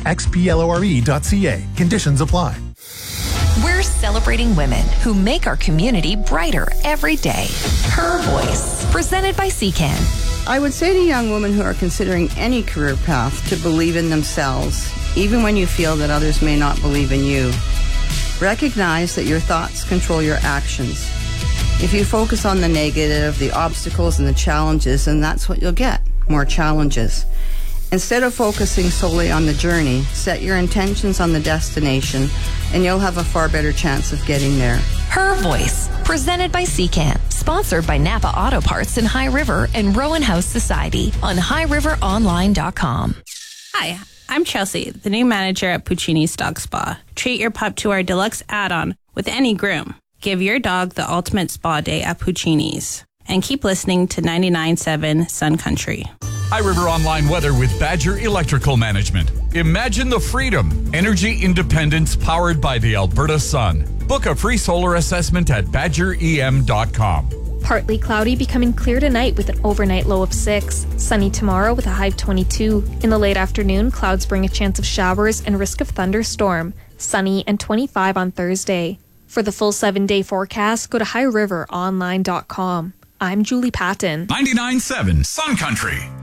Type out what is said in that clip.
xplore.ca. Conditions apply. We're celebrating women who make our community brighter every day. Her Voice, presented by CCAN. I would say to young women who are considering any career path to believe in themselves, even when you feel that others may not believe in you. Recognize that your thoughts control your actions. If you focus on the negative, the obstacles, and the challenges, then that's what you'll get, more challenges. Instead of focusing solely on the journey, set your intentions on the destination, and you'll have a far better chance of getting there. Her Voice, presented by CCAN, sponsored by Napa Auto Parts in High River and Rowan House Society on highriveronline.com. Hi, I'm Chelsea, the new manager at Puccini's Dog Spa. Treat your pup to our deluxe add-on with any groom. Give your dog the ultimate spa day at Puccini's. And keep listening to 99.7 Sun Country. High River Online weather with Badger Electrical Management. Imagine the freedom. Energy independence powered by the Alberta sun. Book a free solar assessment at badgerem.com. Partly cloudy, becoming clear tonight with an overnight low of 6. Sunny tomorrow with a high of 22. In the late afternoon, clouds bring a chance of showers and risk of thunderstorm. Sunny and 25 on Thursday. For the full 7-day forecast, go to highriveronline.com. I'm Julie Patton. 99.7 Sun Country.